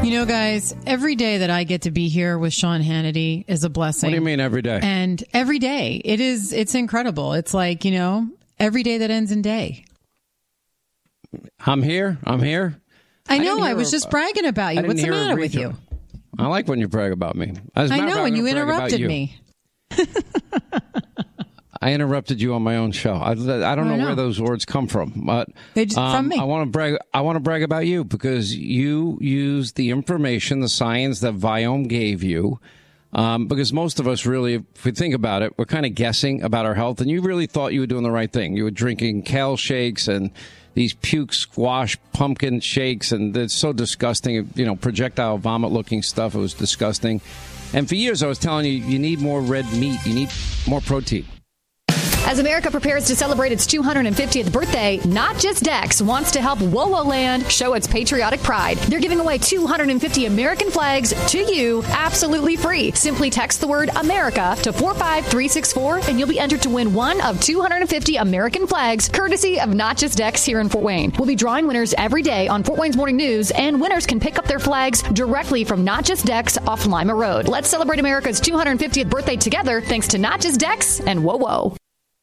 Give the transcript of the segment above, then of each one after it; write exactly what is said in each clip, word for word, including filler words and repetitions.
You know, guys, every day that I get to be here with Sean Hannity is a blessing. What do you mean every day? And every day, it is, it's incredible. It's like, you know, every day that ends in day. I'm here. I'm here. I know. I, I was a, just bragging about you. What's the matter with you? I like when you brag about me. As I know, fact, and you brag interrupted you. me. I interrupted you on my own show. I, I don't I know, know where those words come from, but they just, um, from me. I want to brag. I want to brag about you because you used the information, the science that Viome gave you. Um, because most of us really, if we think about it, we're kind of guessing about our health, and you really thought you were doing the right thing. You were drinking kale shakes and these puke squash pumpkin shakes, and it's so disgusting. You know, projectile vomit looking stuff. It was disgusting. And for years, I was telling you, you need more red meat. You need more protein. As America prepares to celebrate its two hundred fiftieth birthday, Not Just Dex wants to help WOWO Land show its patriotic pride. They're giving away two hundred fifty American flags to you absolutely free. Simply text the word America to four five three six four and you'll be entered to win one of two hundred fifty American flags, courtesy of Not Just Dex here in Fort Wayne. We'll be drawing winners every day on Fort Wayne's Morning News, and winners can pick up their flags directly from Not Just Dex off Lima Road. Let's celebrate America's two hundred fiftieth birthday together, thanks to Not Just Dex and WOWO.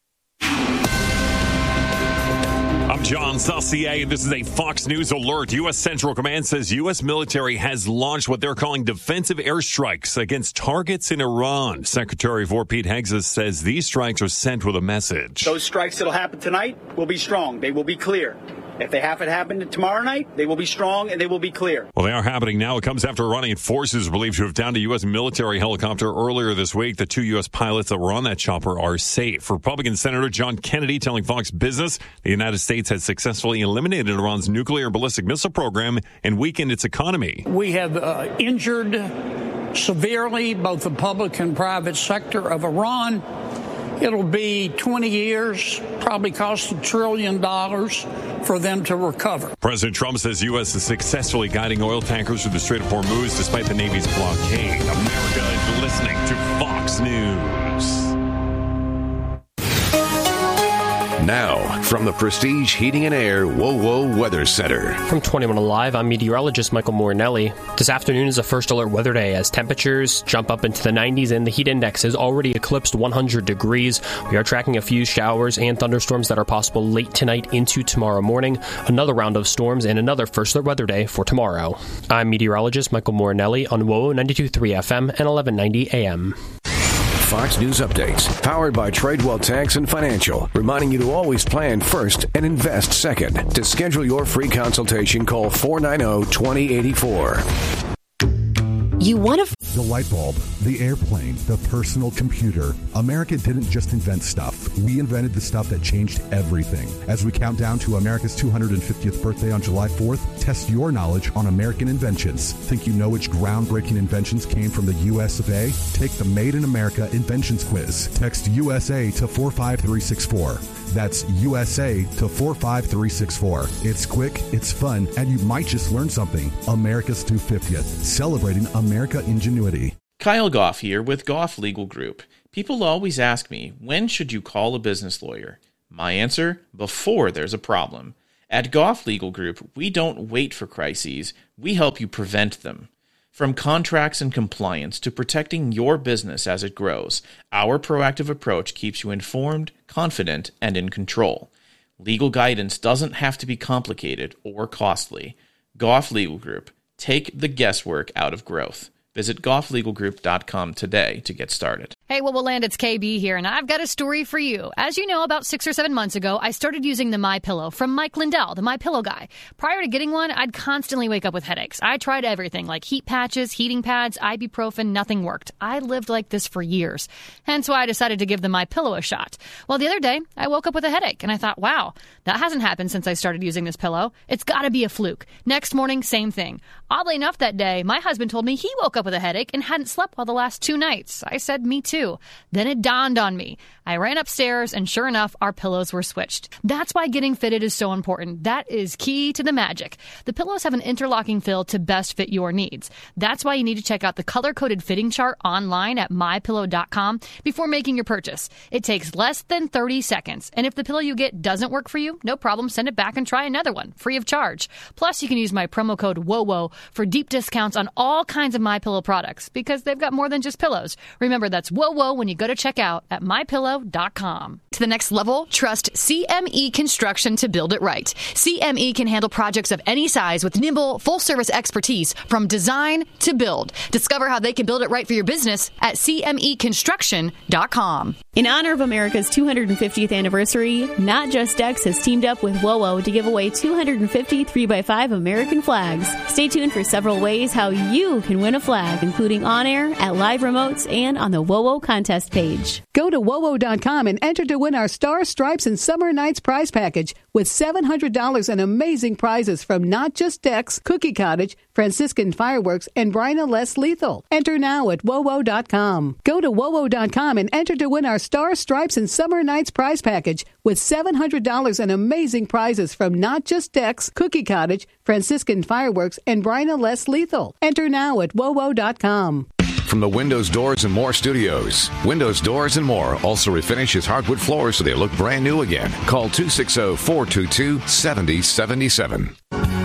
I'm John Saucier, and this is a Fox News alert. U S. Central Command says U S military has launched what they're calling defensive airstrikes against targets in Iran. Secretary of War Pete Hegseth says these strikes are sent with a message. Those strikes that'll happen tonight will be strong. They will be clear. If they happen to happen tomorrow night, they will be strong and they will be clear. Well, they are happening now. It comes after Iranian forces believed to have downed a U S military helicopter earlier this week. The two U S pilots that were on that chopper are safe. Republican Senator John Kennedy telling Fox Business the United States has successfully eliminated Iran's nuclear and ballistic missile program and weakened its economy. We have uh, injured severely both the public and private sector of Iran. It'll be twenty years, probably cost a trillion dollars for them to recover. President Trump says U S is successfully guiding oil tankers through the Strait of Hormuz despite the Navy's blockade. America is listening to Fox News. Now, from the Prestige Heating and Air WOWO Weather Center. From twenty-one Alive, I'm meteorologist Michael Morinelli. This afternoon is a first alert weather day as temperatures jump up into the nineties and the heat index has already eclipsed one hundred degrees. We are tracking a few showers and thunderstorms that are possible late tonight into tomorrow morning. Another round of storms and another first alert weather day for tomorrow. I'm meteorologist Michael Morinelli on WOWO ninety-two point three F M and eleven ninety A M. Fox News Updates, powered by Tradewell Tax and Financial, reminding you to always plan first and invest second. To schedule your free consultation, call four nine zero, two zero eight four. You want to... The light bulb, the airplane, the personal computer. America didn't just invent stuff. We invented the stuff that changed everything. As we count down to America's two hundred fiftieth birthday on July fourth, test your knowledge on American inventions. Think you know which groundbreaking inventions came from the U S of A? Take the Made in America Inventions Quiz. Text U S A to four five three six four. That's U S A to four five three six four. It's quick, it's fun, and you might just learn something. America's two hundred fiftieth, celebrating America ingenuity. Kyle Goff here with Goff Legal Group. People always ask me, when should you call a business lawyer? My answer, before there's a problem. At Goff Legal Group, we don't wait for crises, we help you prevent them. From contracts and compliance to protecting your business as it grows, our proactive approach keeps you informed, confident, and in control. Legal guidance doesn't have to be complicated or costly. Goff Legal Group. Take the guesswork out of growth. Visit goff legal group dot com today to get started. Hey, WOWO Land, it's K B here, and I've got a story for you. As you know, about six or seven months ago, I started using the MyPillow from Mike Lindell, the MyPillow guy. Prior to getting one, I'd constantly wake up with headaches. I tried everything, like heat patches, heating pads, ibuprofen, nothing worked. I lived like this for years. Hence why I decided to give the MyPillow a shot. Well, the other day, I woke up with a headache, and I thought, wow, that hasn't happened since I started using this pillow. It's gotta be a fluke. Next morning, same thing. Oddly enough, that day, my husband told me he woke up with a headache and hadn't slept well the last two nights. I said, me too. Then it dawned on me. I ran upstairs, and sure enough, our pillows were switched. That's why getting fitted is so important. That is key to the magic. The pillows have an interlocking fill to best fit your needs. That's why you need to check out the color-coded fitting chart online at my pillow dot com before making your purchase. It takes less than thirty seconds, and if the pillow you get doesn't work for you, no problem, send it back and try another one, free of charge. Plus, you can use my promo code WOWO for deep discounts on all kinds of MyPillow products, because they've got more than just pillows. Remember, that's WOWO when you go to check out at my pillow dot com. To the next level, trust C M E Construction to build it right. C M E can handle projects of any size with nimble, full-service expertise from design to build. Discover how they can build it right for your business at C M E construction dot com. In honor of America's two hundred fiftieth anniversary, Not Just Decks has teamed up with WOWO to give away two hundred fifty three by five American flags. Stay tuned for several ways how you can win a flag, including on air, at live remotes, and on the WOWO contest page. Go to W O W O dot com and enter to win our Star, Stripes, and Summer Nights prize package with seven hundred dollars in amazing prizes from Not Just Decks, Cookie Cottage, Franciscan Fireworks, and Bryna Less Lethal. Enter now at W O W O dot com. Go to W O W O dot com and enter to win our Star, Stripes, and Summer Nights prize package with seven hundred dollars in amazing prizes from Not Just Decks, Cookie Cottage, Franciscan Fireworks, and Bryna Less Lethal. Enter now at W O W O dot com. From the Windows Doors and More studios, Windows Doors and More also refinishes hardwood floors so they look brand new again. Call two six zero, four two two, seven zero seven seven.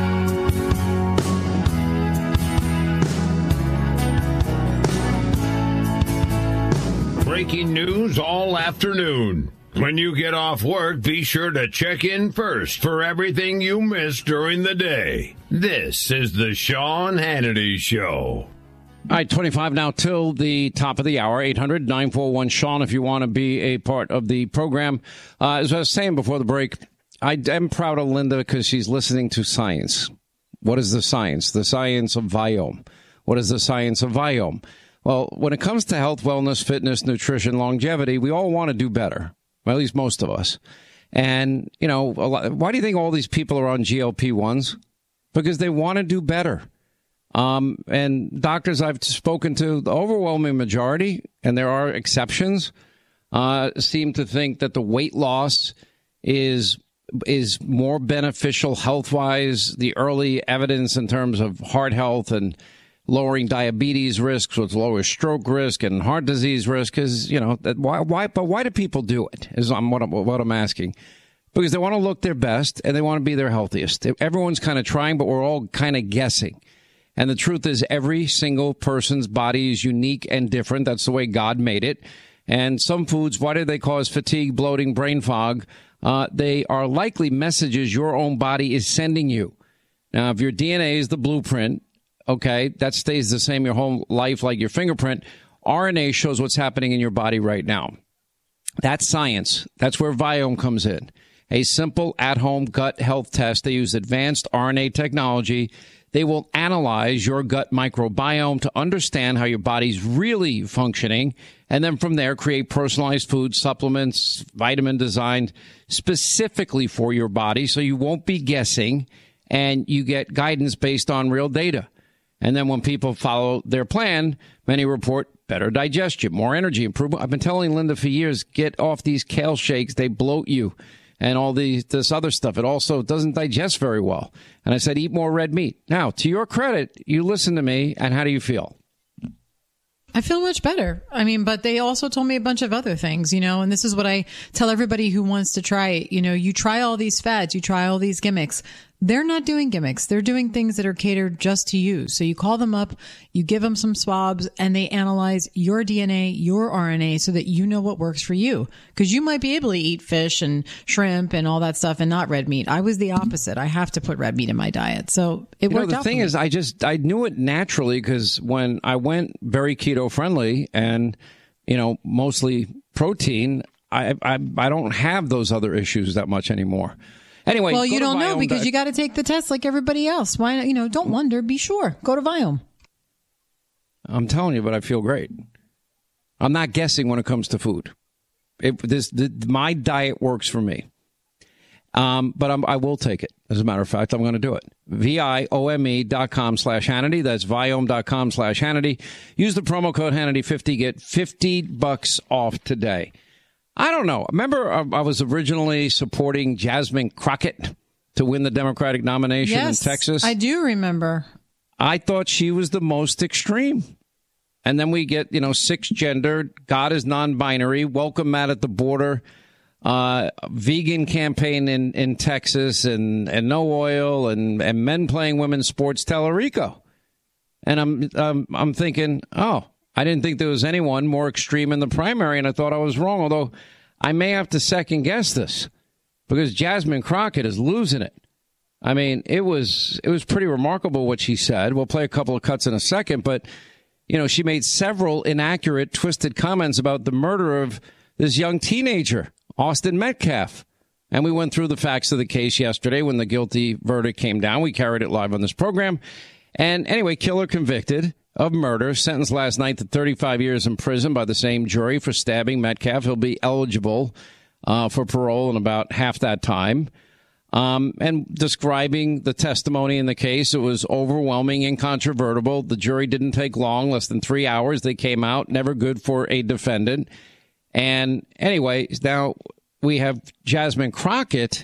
Breaking news all afternoon. When you get off work, be sure to check in first for everything you missed during the day. This is the Sean Hannity Show. All right, twenty-five now till the top of the hour. eight hundred, nine four one, Sean if you want to be a part of the program. Uh, as I was saying before the break, I am proud of Linda because she's listening to science. What is the science? The science of Viome. What is the science of Viome? Well, when it comes to health, wellness, fitness, nutrition, longevity, we all want to do better. Well, at least most of us. And, you know, a lot, why do you think all these people are on G L P ones? Because they want to do better. Um, and doctors I've spoken to, the overwhelming majority, and there are exceptions, uh, seem to think that the weight loss is is more beneficial health-wise. The early evidence in terms of heart health and lowering diabetes risks, which lowers stroke risk and heart disease risk, is, you know, that why, why, but why do people do it? Is what I'm, what I'm asking. Because they want to look their best and they want to be their healthiest. Everyone's kind of trying, but we're all kind of guessing. And the truth is every single person's body is unique and different. That's the way God made it. And some foods, why do they cause fatigue, bloating, brain fog? Uh, they are likely messages your own body is sending you. Now, if your D N A is the blueprint, okay, that stays the same your whole life like your fingerprint. R N A shows what's happening in your body right now. That's science. That's where Viome comes in. A simple at-home gut health test. They use advanced R N A technology. They will analyze your gut microbiome to understand how your body's really functioning, and then from there create personalized food supplements, vitamin designed specifically for your body, so you won't be guessing, and you get guidance based on real data. And then when people follow their plan, many report better digestion, more energy, improvement. I've been telling Linda for years, get off these kale shakes. They bloat you. And all these, this other stuff. It also doesn't digest very well. And I said, eat more red meat. Now, to your credit, you listen to me, and how do you feel? I feel much better. I mean, but they also told me a bunch of other things, you know, and this is what I tell everybody who wants to try it. You know, you try all these fads, you try all these gimmicks. They're not doing gimmicks. They're doing things that are catered just to you. So you call them up, you give them some swabs, and they analyze your D N A, your R N A, so that you know what works for you. Because you might be able to eat fish and shrimp and all that stuff and not red meat. I was the opposite. I have to put red meat in my diet. So it you worked know, the out. The thing is, I just, I knew it naturally because when I went very keto friendly and, you know, mostly protein, I, I, I don't have those other issues that much anymore. Anyway, well, you don't know because you got to take the test like everybody else. Why not? You know, don't wonder. Be sure. Go to Viome. I'm telling you, but I feel great. I'm not guessing when it comes to food. It, this, the, my diet works for me. Um, but I'm, I will take it. As a matter of fact, I'm going to do it. V I O M E dot com slash Hannity. That's Viome dot com slash Hannity. Use the promo code Hannity fifty. Get fifty bucks off today. I don't know. Remember, I, I was originally supporting Jasmine Crockett to win the Democratic nomination yes, in Texas. I do remember. I thought she was the most extreme. And then we get, you know, six-gendered, God is non-binary, welcome Matt at the border, uh, vegan campaign in, in Texas, and, and no oil, and, and men playing women's sports, Tellerico. And I'm um, I'm thinking, oh, I didn't think there was anyone more extreme in the primary, and I thought I was wrong, although I may have to second-guess this because Jasmine Crockett is losing it. I mean, it was it was pretty remarkable what she said. We'll play a couple of cuts in a second, but, you know, she made several inaccurate, twisted comments about the murder of this young teenager, Austin Metcalf. And we went through the facts of the case yesterday when the guilty verdict came down. We carried it live on this program. And anyway, killer convicted of murder, sentenced last night to thirty-five years in prison by the same jury for stabbing Metcalf. He'll be eligible uh, for parole in about half that time. Um, and describing the testimony in the case, it was overwhelming, incontrovertible. The jury didn't take long, less than three hours. They came out, never good for a defendant. And anyway, now we have Jasmine Crockett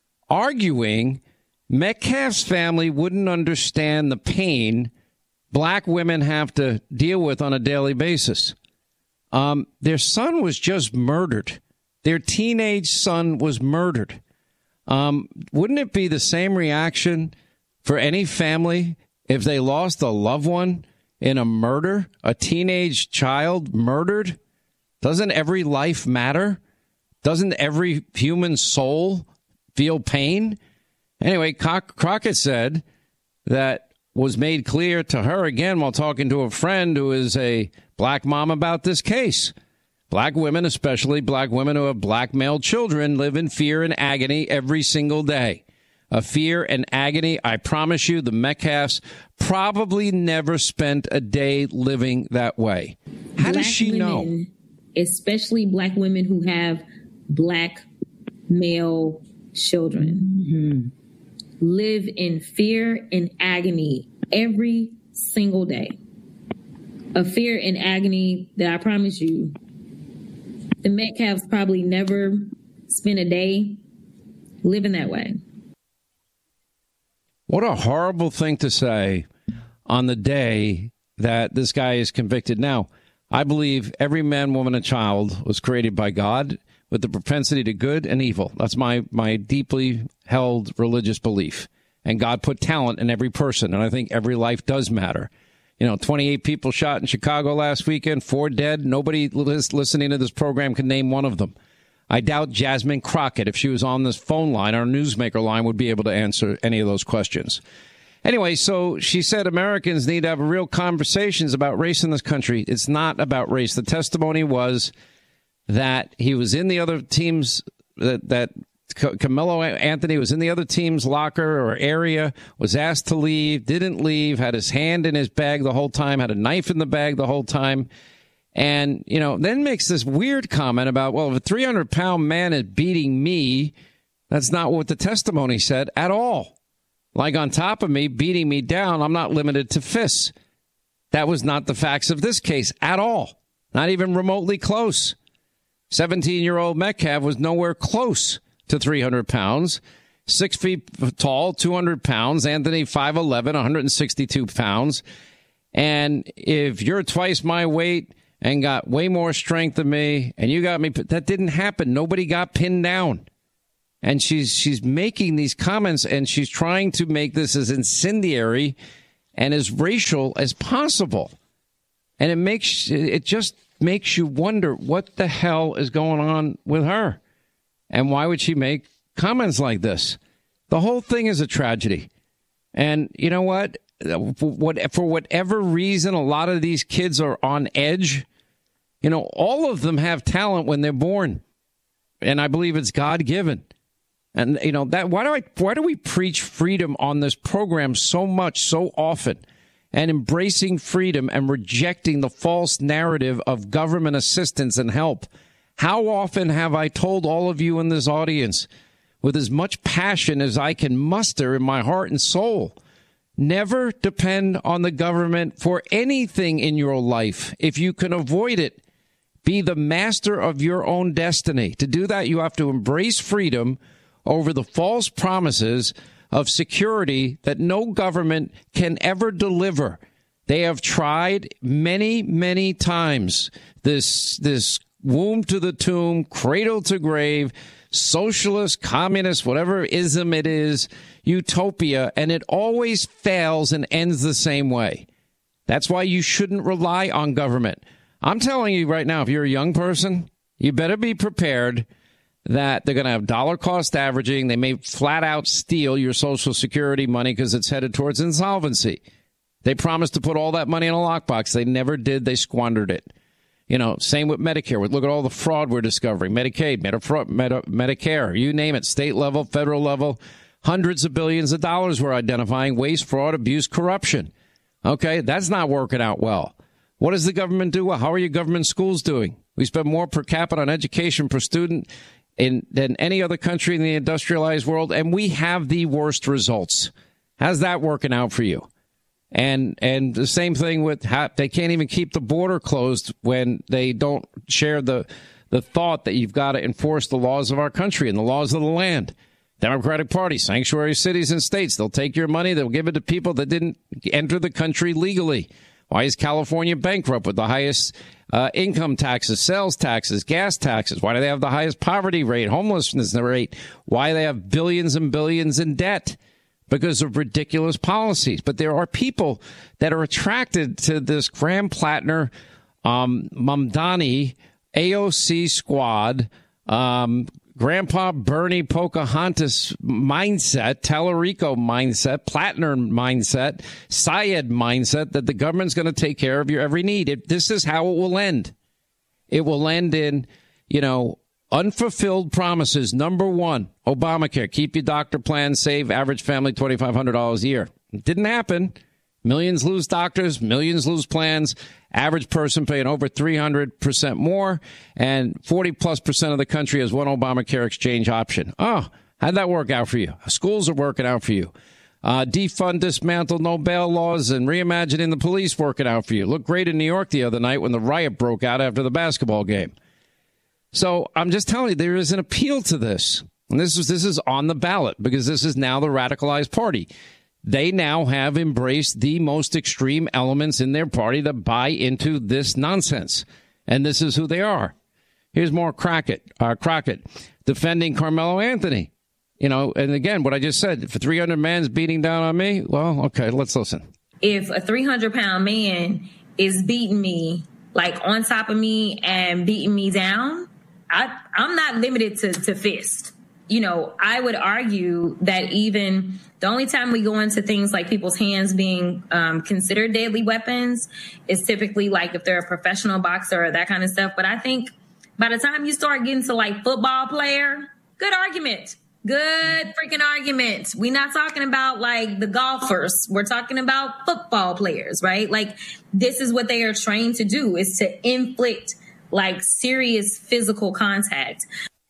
arguing Metcalf's family wouldn't understand the pain black women have to deal with on a daily basis. Um, their son was just murdered. Their teenage son was murdered. Um, wouldn't it be the same reaction for any family if they lost a loved one in a murder, a teenage child murdered? Doesn't every life matter? Doesn't every human soul feel pain? Anyway, Crockett said that was made clear to her again while talking to a friend who is a black mom about this case. Black women, especially black women who have black male children, live in fear and agony every single day. A fear and agony, I promise you, the Metcalfs probably never spent a day living that way. How black does she women, know? Especially black women who have black male children, mm-hmm. live in fear and agony every single day. A fear and agony that I promise you, the Metcalfs probably never spent a day living that way. What a horrible thing to say on the day that this guy is convicted. Now, I believe every man, woman, and child was created by God with the propensity to good and evil. That's my, my deeply held religious belief. And God put talent in every person, and I think every life does matter. You know, twenty-eight people shot in Chicago last weekend, four dead. Nobody listening to this program can name one of them. I doubt Jasmine Crockett, if she was on this phone line, our newsmaker line, would be able to answer any of those questions. Anyway, so she said Americans need to have real conversations about race in this country. It's not about race. The testimony was that he was in the other team's, that, that Carmelo Anthony was in the other team's locker or area, was asked to leave, didn't leave, had his hand in his bag the whole time, had a knife in the bag the whole time. And, you know, then makes this weird comment about, well, if a three hundred pound man is beating me, that's not what the testimony said at all. Like on top of me, beating me down, I'm not limited to fists. That was not the facts of this case at all. Not even remotely close. seventeen-year-old Metcalf was nowhere close to three hundred pounds, six feet tall, two hundred pounds. Anthony, five eleven, one hundred sixty-two pounds. And if you're twice my weight and got way more strength than me, and you got me, that didn't happen. Nobody got pinned down. And she's she's making these comments, and she's trying to make this as incendiary and as racial as possible. And it makes it just makes you wonder what the hell is going on with her. And why would she make comments like this? The whole thing is a tragedy. And you know what? For whatever reason, a lot of these kids are on edge. You know, all of them have talent when they're born. And I believe it's God-given. And, you know, that why do I why do we preach freedom on this program so much, so often? And embracing freedom and rejecting the false narrative of government assistance and help. How often have I told all of you in this audience, with as much passion as I can muster in my heart and soul, never depend on the government for anything in your life if you can avoid it. Be the master of your own destiny. To do that, you have to embrace freedom over the false promises of security that no government can ever deliver. They have tried many, many times. This, this womb to the tomb, cradle to grave, socialist, communist, whatever ism it is, utopia, and it always fails and ends the same way. That's why you shouldn't rely on government. I'm telling you right now, if you're a young person, you better be prepared that they're going to have dollar cost averaging. They may flat out steal your Social Security money because it's headed towards insolvency. They promised to put all that money in a lockbox. They never did. They squandered it. You know, same with Medicare. Look at all the fraud we're discovering. Medicaid, Medi- Medi- Medicare, you name it, state level, federal level. Hundreds of billions of dollars we're identifying. Waste, fraud, abuse, corruption. Okay, that's not working out well. What does the government do? Well, how are your government schools doing? We spend more per capita on education per student in than any other country in the industrialized world, and we have the worst results. How's that working out for you? And and the same thing with how they can't even keep the border closed when they don't share the the thought that you've got to enforce the laws of our country and the laws of the land. Democratic Party, sanctuary cities and states. They'll take your money. They'll give it to people that didn't enter the country legally. Why is California bankrupt with the highest uh, income taxes, sales taxes, gas taxes? Why do they have the highest poverty rate, homelessness rate? Why do they have billions and billions in debt? Because of ridiculous policies. But there are people that are attracted to this Graham Plattner, um, Mamdani, A O C squad, um, Grandpa Bernie Pocahontas mindset, Tallarico mindset, Plattner mindset, Syed mindset that the government's going to take care of your every need. It, this is how it will end. It will end in, you know, unfulfilled promises. Number one, Obamacare. Keep your doctor plan, save average family twenty-five hundred dollars a year. It didn't happen. Millions lose doctors, millions lose plans, average person paying over three hundred percent more, and forty plus percent of the country has one Obamacare exchange option. Oh, how'd that work out for you? Schools are working out for you. Uh, defund, dismantle, no bail laws, and reimagining the police working out for you. Looked great in New York the other night when the riot broke out after the basketball game. So I'm just telling you, there is an appeal to this. And this is, this is on the ballot because this is now the radicalized party. They now have embraced the most extreme elements in their party that buy into this nonsense. And this is who they are. Here's more Crockett, uh, Crockett defending Carmelo Anthony. You know, and again, what I just said, if a three hundred man's beating down on me, well, okay, let's listen. If a three hundred pound man is beating me, like on top of me and beating me down, I, I'm not limited to, to fist. You know, I would argue that even the only time we go into things like people's hands being um, considered deadly weapons is typically like if they're a professional boxer or that kind of stuff. But I think by the time you start getting to like football player, good argument. Good freaking argument. We're not talking about like the golfers. We're talking about football players, right? Like this is what they are trained to do, is to inflict like serious physical contact.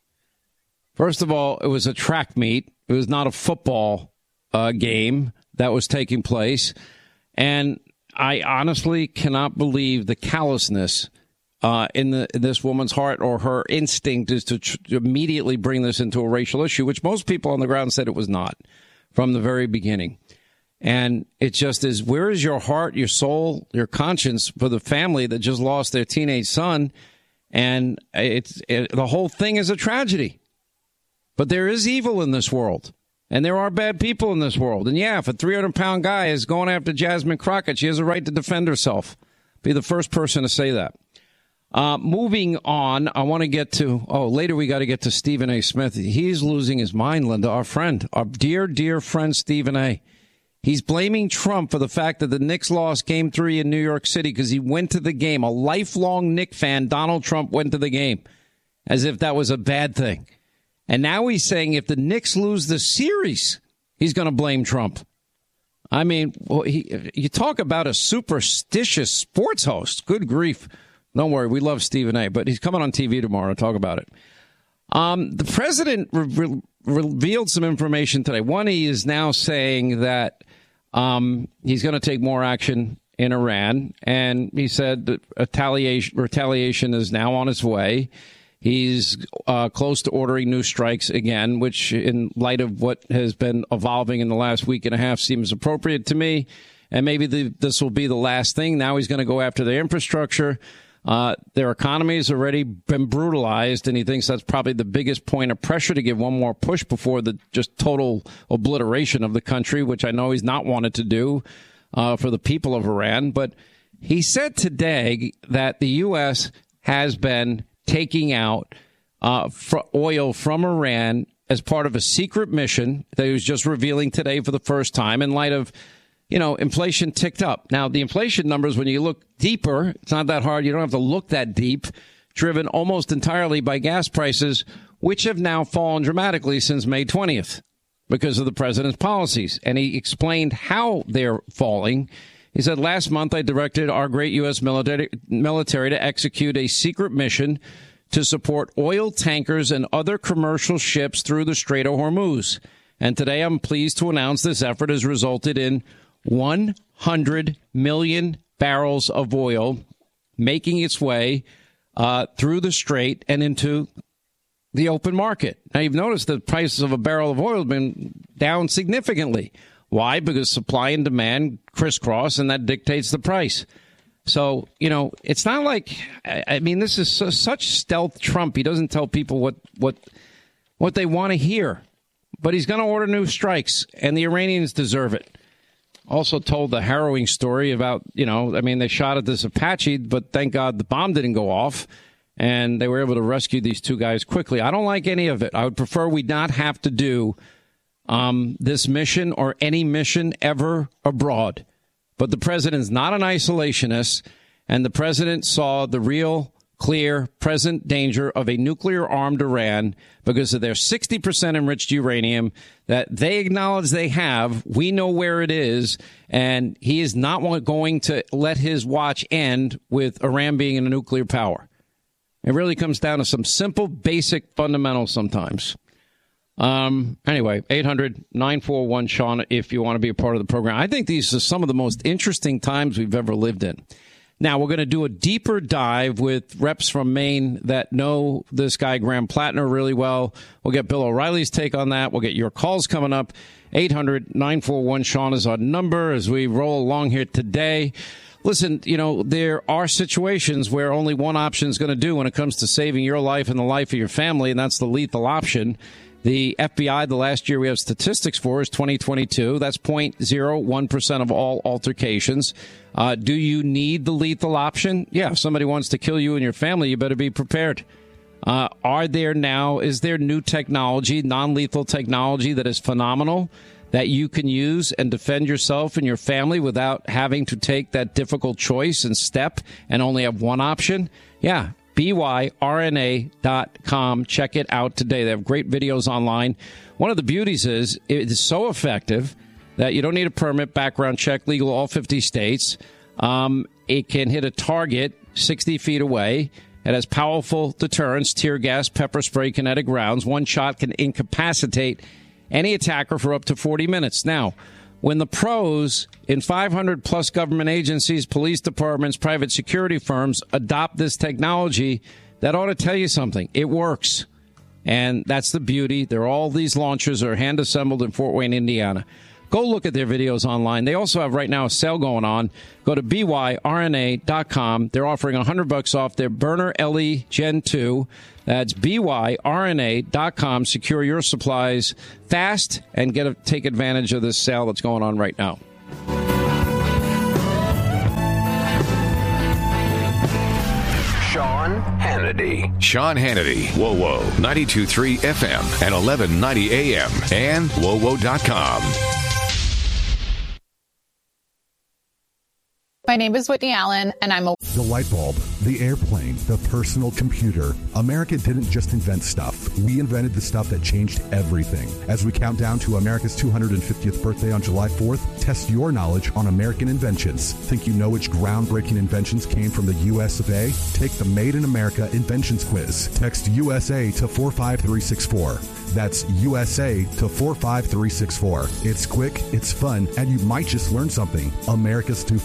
First of all, it was a track meet. It was not a football uh, game that was taking place. And I honestly cannot believe the callousness uh, in, the, in this woman's heart, or her instinct is to, tr- to immediately bring this into a racial issue, which most people on the ground said it was not from the very beginning. And it just is, where is your heart, your soul, your conscience for the family that just lost their teenage son? And it's it, the whole thing is a tragedy. But there is evil in this world, and there are bad people in this world. And yeah, if a three hundred pound guy is going after Jasmine Crockett, she has a right to defend herself. Be the first person to say that. Uh, moving on, I want to get to, oh, later we got to get to Stephen A. Smith. He's losing his mind, Linda, our friend, our dear, dear friend, Stephen A. He's blaming Trump for the fact that the Knicks lost game three in New York City because he went to the game. A lifelong Knicks fan, Donald Trump, went to the game as if that was a bad thing. And now he's saying if the Knicks lose the series, he's going to blame Trump. I mean, well, he, you talk about a superstitious sports host. Good grief. Don't worry. We love Stephen A., but he's coming on T V tomorrow to talk about it. Um, the president re- re- revealed some information today. One, he is now saying that um, he's going to take more action in Iran, and he said that retaliation, retaliation is now on its way. He's uh, close to ordering new strikes again, which in light of what has been evolving in the last week and a half seems appropriate to me. And maybe the, this will be the last thing. Now he's going to go after their infrastructure. Uh, their economy has already been brutalized, and he thinks that's probably the biggest point of pressure to give one more push before the just total obliteration of the country, which I know he's not wanted to do uh, for the people of Iran. But he said today that the U S has been taking out uh, fr- oil from Iran as part of a secret mission that he was just revealing today for the first time in light of, you know, inflation ticked up. Now, the inflation numbers, when you look deeper, it's not that hard. You don't have to look that deep, driven almost entirely by gas prices, which have now fallen dramatically since May twentieth because of the president's policies. And he explained how they're falling. He said, last month, I directed our great U S military, military to execute a secret mission to support oil tankers and other commercial ships through the Strait of Hormuz. And today I'm pleased to announce this effort has resulted in one hundred million barrels of oil making its way uh, through the strait and into the open market. Now, you've noticed the prices of a barrel of oil have been down significantly. Why? Because supply and demand crisscross, and that dictates the price. So, you know, it's not like, I mean, this is so, such stealth Trump. He doesn't tell people what, what, what they want to hear. But he's going to order new strikes, and the Iranians deserve it. Also told the harrowing story about, you know, I mean, they shot at this Apache, but thank God the bomb didn't go off, and they were able to rescue these two guys quickly. I don't like any of it. I would prefer we not have to do um, this mission or any mission ever abroad. But the president's not an isolationist, and the president saw the real, clear, present danger of a nuclear-armed Iran because of their sixty percent enriched uranium that they acknowledge they have. We know where it is, and he is not going to let his watch end with Iran being a nuclear power. It really comes down to some simple, basic fundamentals sometimes. Um, anyway, eight hundred nine four one Sean, if you want to be a part of the program. I think these are some of the most interesting times we've ever lived in. Now, we're going to do a deeper dive with reps from Maine that know this guy, Graham Plattner, really well. We'll get Bill O'Reilly's take on that. We'll get your calls coming up. eight hundred nine four one Sean is our number as we roll along here today. Listen, you know, there are situations where only one option is going to do when it comes to saving your life and the life of your family, and that's the lethal option. The F B I, the last year we have statistics for, is twenty twenty-two. That's zero point zero one percent of all altercations. Uh, do you need the lethal option? Yeah, if somebody wants to kill you and your family, you better be prepared. Uh, are there now, is there new technology, non-lethal technology that is phenomenal that you can use and defend yourself and your family without having to take that difficult choice and step and only have one option? Yeah. B Y R N A dot com. Check it out today. They have great videos online. One of the beauties is it is so effective that you don't need a permit, background check, legal all fifty states. Um, it can hit a target sixty feet away. It has powerful deterrence, tear gas, pepper spray, kinetic rounds. One shot can incapacitate any attacker for up to forty minutes. Now, when the pros in five hundred plus government agencies, police departments, private security firms adopt this technology, that ought to tell you something. It works. And that's the beauty. There are all these launchers are hand assembled in Fort Wayne, Indiana. Go look at their videos online. They also have right now a sale going on. Go to B Y R N A dot com. They're offering one hundred bucks off their Burner L E Gen two. That's B Y R N A dot com. Secure your supplies fast and get a, take advantage of this sale that's going on right now. Sean Hannity. Sean Hannity. Whoa, whoa. ninety-two point three F M and eleven ninety A M and whoa whoa dot com. My name is Whitney Allen, and I'm a... The light bulb, the airplane, the personal computer. America didn't just invent stuff. We invented the stuff that changed everything. As we count down to America's two hundred fiftieth birthday on July fourth, test your knowledge on American inventions. Think you know which groundbreaking inventions came from the U S of A? Take the Made in America Inventions Quiz. Text U S A to four five three six four. That's U S A to four five three six four. It's quick, it's fun, and you might just learn something. America's two hundred fiftieth.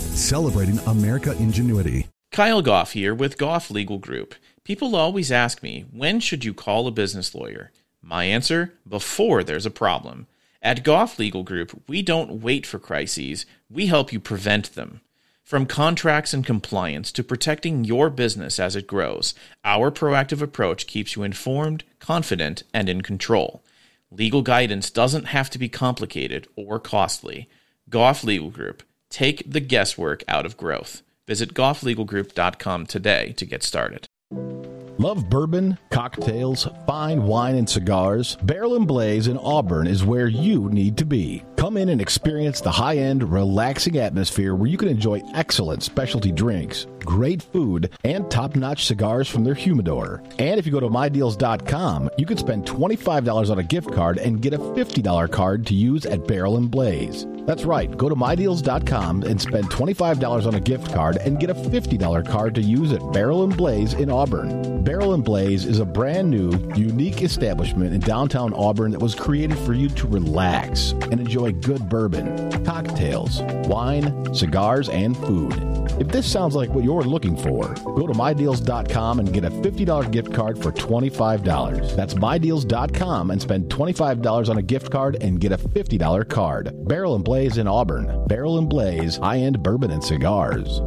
celebrating America ingenuity. Kyle Goff here with Goff Legal Group. People always ask me, when should you call a business lawyer? My answer, before there's a problem. At Goff Legal Group, we don't wait for crises, we help you prevent them. From contracts and compliance to protecting your business as it grows, our proactive approach keeps you informed, confident, and in control. Legal guidance doesn't have to be complicated or costly. Goff Legal Group. Take the guesswork out of growth. Visit goff legal group dot com today to get started. Love bourbon, cocktails, fine wine, and cigars? Barrel and Blaze in Auburn is where you need to be. Come in and experience the high-end, relaxing atmosphere where you can enjoy excellent specialty drinks, great food, and top-notch cigars from their humidor. And if you go to my deals dot com, you can spend twenty-five dollars on a gift card and get a fifty dollars card to use at Barrel and Blaze. That's right. Go to my deals dot com and spend twenty-five dollars on a gift card and get a fifty dollars card to use at Barrel and Blaze in Auburn. Barrel and Blaze is a brand new, unique establishment in downtown Auburn that was created for you to relax and enjoy good bourbon, cocktails, wine, cigars, and food. If this sounds like what you're looking for, go to my deals dot com and get a fifty dollars gift card for twenty-five dollars. That's my deals dot com and spend twenty-five dollars on a gift card and get a fifty dollars card. Barrel and Blaze in Auburn. Barrel and Blaze, high-end bourbon and cigars.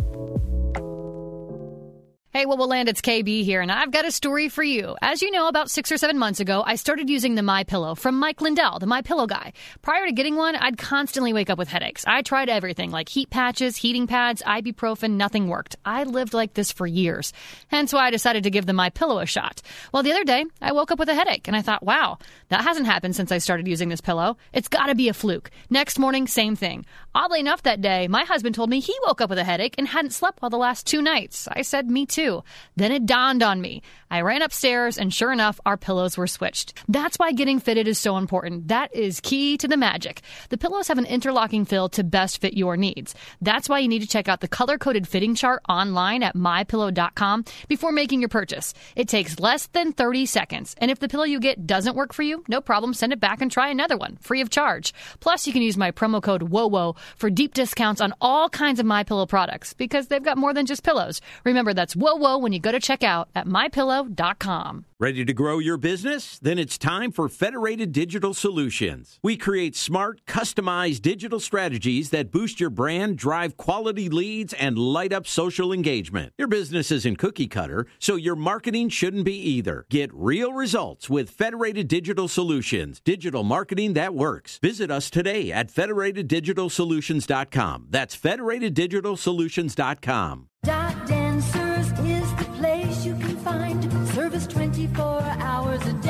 Hey, well, we'll land. It's K B here, and I've got a story for you. As you know, about six or seven months ago, I started using the MyPillow from Mike Lindell, the MyPillow guy. Prior to getting one, I'd constantly wake up with headaches. I tried everything, like heat patches, heating pads, ibuprofen, nothing worked. I lived like this for years. Hence why I decided to give the MyPillow a shot. Well, the other day, I woke up with a headache, and I thought, wow, that hasn't happened since I started using this pillow. It's got to be a fluke. Next morning, same thing. Oddly enough, that day, my husband told me he woke up with a headache and hadn't slept well the last two nights. I said, me too. Then it dawned on me. I ran upstairs, and sure enough, our pillows were switched. That's why getting fitted is so important. That is key to the magic. The pillows have an interlocking fill to best fit your needs. That's why you need to check out the color-coded fitting chart online at my pillow dot com before making your purchase. It takes less than thirty seconds, and if the pillow you get doesn't work for you, no problem, send it back and try another one, free of charge. Plus, you can use my promo code WOWO for deep discounts on all kinds of MyPillow products, because they've got more than just pillows. Remember, that's WOWO when you go to check out at my pillow dot com. Ready to grow your business? Then it's time for Federated Digital Solutions. We create smart, customized digital strategies that boost your brand, drive quality leads, and light up social engagement. Your business isn't cookie cutter, so your marketing shouldn't be either. Get real results with Federated Digital Solutions, digital marketing that works. Visit us today at federated digital solutions dot com. That's federated digital solutions dot com. Doc Dancers is the place you can find service twenty-four hours a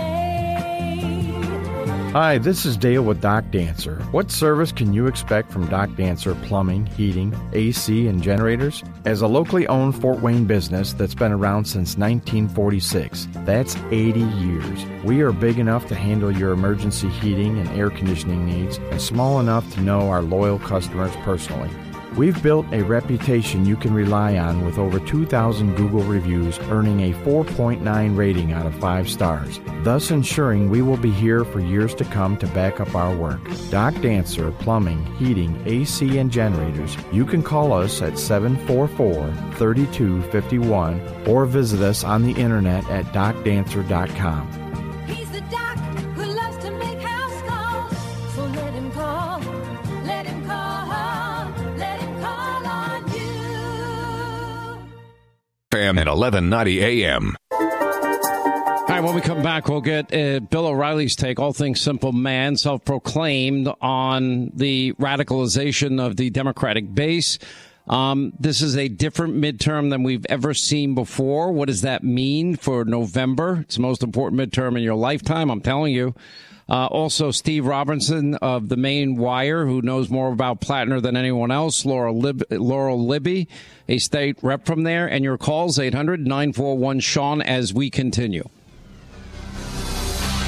day. Hi, this is Dale with Doc Dancer. What service can you expect from Doc Dancer Plumbing, Heating, A C, and Generators? As a locally owned Fort Wayne business that's been around since nineteen forty-six, that's eighty years. We are big enough to handle your emergency heating and air conditioning needs, and small enough to know our loyal customers personally. We've built a reputation you can rely on with over two thousand Google reviews, earning a four point nine rating out of five stars, thus ensuring we will be here for years to come to back up our work. Doc Dancer Plumbing, Heating, A C, and Generators. You can call us at seven four four, three two five one or visit us on the internet at doc dancer dot com. He's the doc who loves to make house calls, so let him call, let him call. F M at eleven ninety A M. All right, when we come back, we'll get uh, Bill O'Reilly's take, all things simple man, self-proclaimed, on the radicalization of the Democratic base. Um, this is a different midterm than we've ever seen before. What does that mean for November? It's the most important midterm in your lifetime, I'm telling you. Uh, also, Steve Robinson of the Maine Wire, who knows more about Plattner than anyone else. Laura Lib- Laurel Libby, a state rep from there. And your calls, eight hundred, nine four one, Sean, as we continue.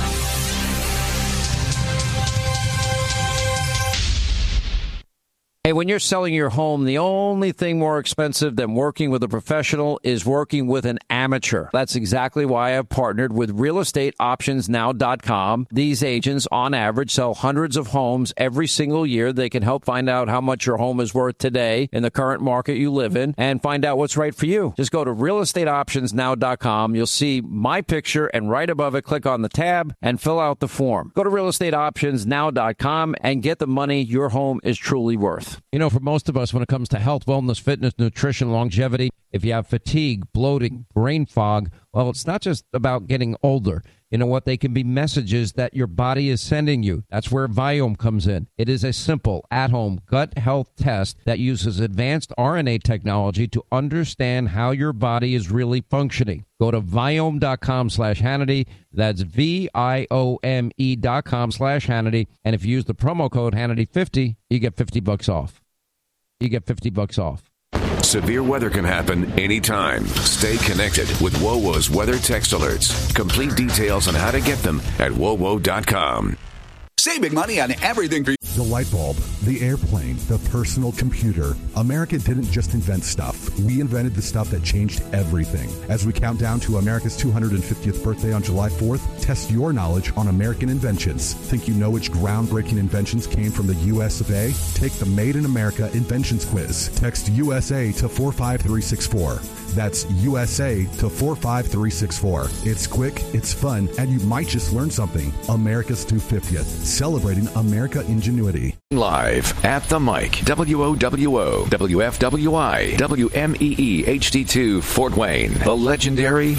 Hey, Hey, when you're selling your home, the only thing more expensive than working with a professional is working with an amateur. That's exactly why I've partnered with real estate options now dot com. These agents, on average, sell hundreds of homes every single year. They can help find out how much your home is worth today in the current market you live in and find out what's right for you. Just go to real estate options now dot com. You'll see my picture, and right above it, click on the tab and fill out the form. Go to real estate options now dot com and get the money your home is truly worth. You know, for most of us, when it comes to health, wellness, fitness, nutrition, longevity, if you have fatigue, bloating, brain fog, well, it's not just about getting older. You know what? They can be messages that your body is sending you. That's where Viome comes in. It is a simple, at-home gut health test that uses advanced R N A technology to understand how your body is really functioning. Go to Viome dot com slash Hannity. That's V I O M E dot com slash Hannity. And if you use the promo code Hannity fifty, you get fifty bucks off. You get fifty bucks off. Severe weather can happen anytime. Stay connected with WOWO's weather text alerts. Complete details on how to get them at W O W O dot com. Saving money on everything for you. The light bulb, the airplane, the personal computer. America didn't just invent stuff. We invented the stuff that changed everything. As we count down to America's two hundred fiftieth birthday on July fourth, test your knowledge on American inventions. Think you know which groundbreaking inventions came from the U S of A? Take the Made in America Inventions Quiz. Text U S A to four five three six four. That's U S A to four five three six four. It's quick, it's fun, and you might just learn something. America's two hundred fiftieth, celebrating America ingenuity. Live at the mic, W O W O, W F W I, W M E E H D two, Fort Wayne, the legendary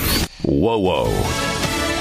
WOWO.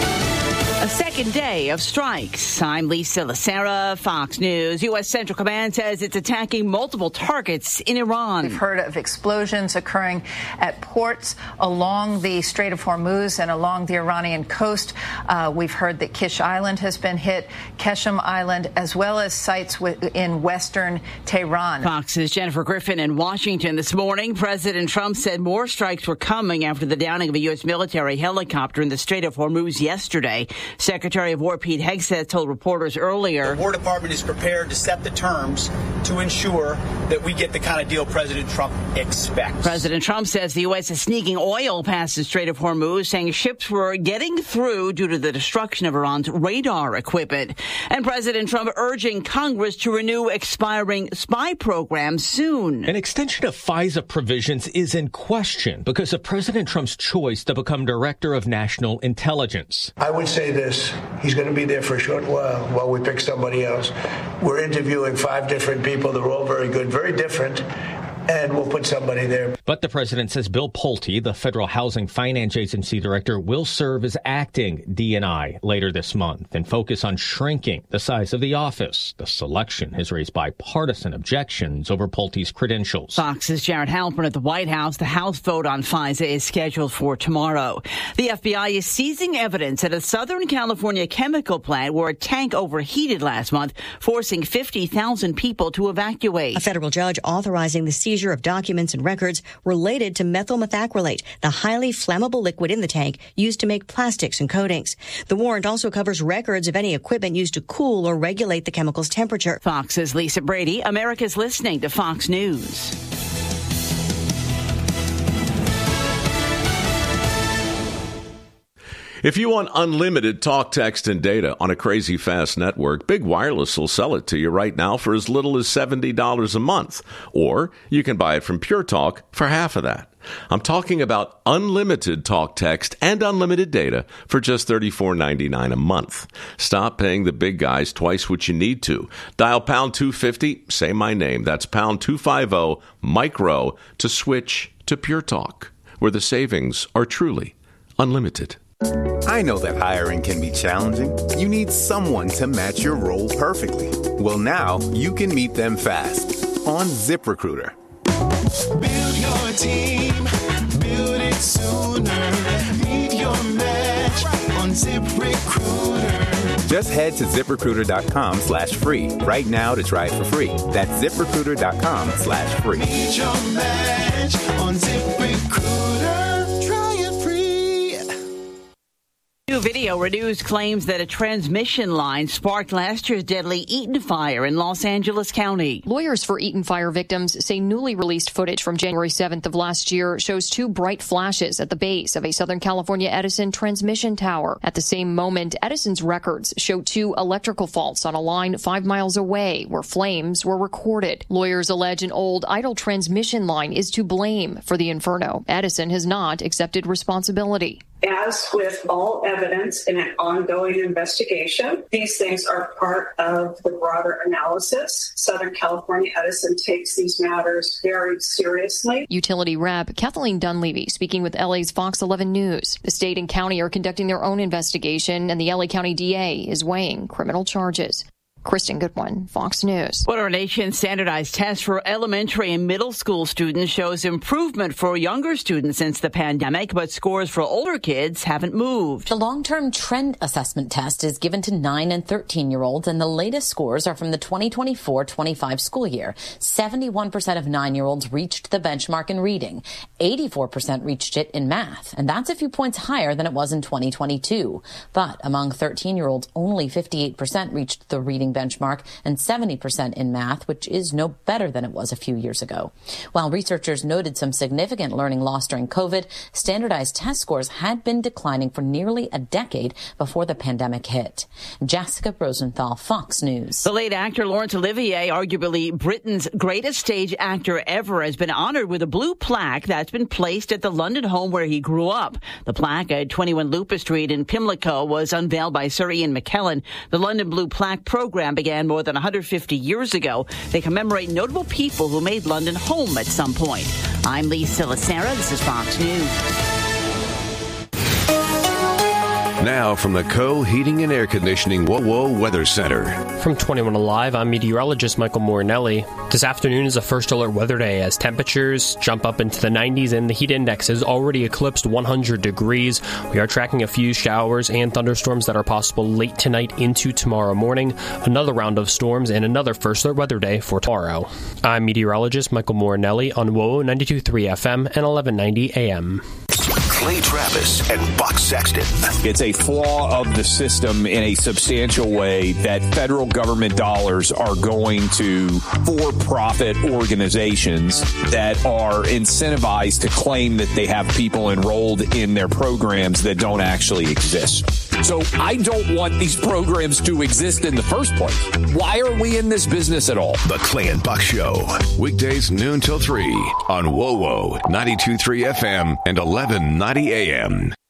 A second day of strikes. I'm Lisa Lacera, Fox News. U S. Central Command says it's attacking multiple targets in Iran. We've heard of explosions occurring at ports along the Strait of Hormuz and along the Iranian coast. Uh, we've heard that Kish Island has been hit, Keshem Island, as well as sites in western Tehran. Fox's Jennifer Griffin in Washington this morning. President Trump said more strikes were coming after the downing of a U S military helicopter in the Strait of Hormuz yesterday. Secretary of War Pete Hegseth told reporters earlier. The War Department is prepared to set the terms to ensure that we get the kind of deal President Trump expects. President Trump says the U S is sneaking oil past the Strait of Hormuz, saying ships were getting through due to the destruction of Iran's radar equipment. And President Trump urging Congress to renew expiring spy programs soon. An extension of FISA provisions is in question because of President Trump's choice to become Director of National Intelligence. I would say this. He's going to be there for a short while while we pick somebody else. We're interviewing five different people. They're all very good, very different. And we'll put somebody there. But the president says Bill Pulte, the Federal Housing Finance Agency director, will serve as acting D and I later this month and focus on shrinking the size of the office. The selection has raised bipartisan objections over Pulte's credentials. Fox's Jared Halpern at the White House. The House vote on FISA is scheduled for tomorrow. The F B I is seizing evidence at a Southern California chemical plant where a tank overheated last month, forcing fifty thousand people to evacuate. A federal judge authorizing the seizure of documents and records related to methyl methacrylate, the highly flammable liquid in the tank used to make plastics and coatings. The warrant also covers records of any equipment used to cool or regulate the chemical's temperature. Fox's Lisa Brady. America's listening to Fox News. If you want unlimited talk, text, and data on a crazy fast network, Big Wireless will sell it to you right now for as little as seventy dollars a month. Or you can buy it from Pure Talk for half of that. I'm talking about unlimited talk, text, and unlimited data for just thirty-four ninety-nine a month. Stop paying the big guys twice what you need to. Dial pound two fifty, say my name. That's pound two fifty, micro, to switch to Pure Talk, where the savings are truly unlimited. I know that hiring can be challenging. You need someone to match your role perfectly. Well, now you can meet them fast on ZipRecruiter. Build your team, build it sooner. Meet your match on ZipRecruiter. Just head to ZipRecruiter.com slash free right now to try it for free. That's ZipRecruiter.com slash free. Meet your match on ZipRecruiter. Try it free. New video Radio renews claims that a transmission line sparked last year's deadly Eaton fire in Los Angeles County. Lawyers for Eaton fire victims say newly released footage from January seventh of last year shows two bright flashes at the base of a Southern California Edison transmission tower. At the same moment, Edison's records show two electrical faults on a line five miles away where flames were recorded. Lawyers allege an old idle transmission line is to blame for the inferno. Edison has not accepted responsibility. As with all evidence in an ongoing investigation, these things are part of the broader analysis. Southern California Edison takes these matters very seriously. Utility Rep Kathleen Dunleavy speaking with L A's Fox eleven News. The state and county are conducting their own investigation, and the L A County D A is weighing criminal charges. Kristen Goodwin, Fox News. What our nation's standardized test for elementary and middle school students shows improvement for younger students since the pandemic, but scores for older kids haven't moved. The long-term trend assessment test is given to nine and thirteen-year-olds, and the latest scores are from the twenty twenty-four twenty-five school year. seventy-one percent of nine-year-olds reached the benchmark in reading. eighty-four percent reached it in math, and that's a few points higher than it was in twenty twenty-two. But among thirteen-year-olds, only fifty-eight percent reached the reading benchmark and seventy percent in math, which is no better than it was a few years ago. While researchers noted some significant learning loss during COVID, standardized test scores had been declining for nearly a decade before the pandemic hit. Jessica Rosenthal, Fox News. The late actor Laurence Olivier, arguably Britain's greatest stage actor ever, has been honored with a blue plaque that's been placed at the London home where he grew up. The plaque at twenty-one Lupus Street in Pimlico was unveiled by Sir Ian McKellen. The London Blue Plaque program began more than one hundred fifty years ago. They commemorate notable people who made London home at some point. I'm Lee Silasera. This is Fox News. Now from the Co Heating and Air Conditioning Whoa Whoa Weather Center. From twenty-one Alive, I'm meteorologist Michael Morinelli. This afternoon is a first alert weather day as temperatures jump up into the nineties and the heat index has already eclipsed one hundred degrees. We are tracking a few showers and thunderstorms that are possible late tonight into tomorrow morning. Another round of storms and another first alert weather day for tomorrow. I'm meteorologist Michael Morinelli on W O O ninety-two point three F M and eleven ninety A M. Clay Travis and Buck Sexton. It's a flaw of the system in a substantial way that federal government dollars are going to for-profit organizations that are incentivized to claim that they have people enrolled in their programs that don't actually exist. So I don't want these programs to exist in the first place. Why are we in this business at all? The Clay and Buck Show. Weekdays noon till three on W O O ninety-two point three F M and eleven ninety A M.